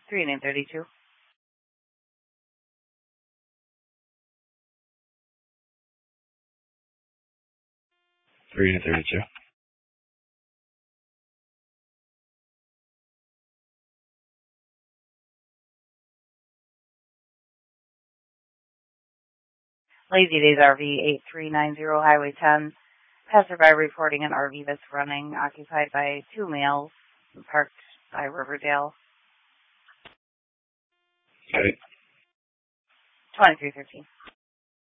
3932. 3932. Lazy Days RV 8390 Highway 10. Passerby reporting an RV that's running, occupied by 2 males, parked by Riverdale. Okay. 2313.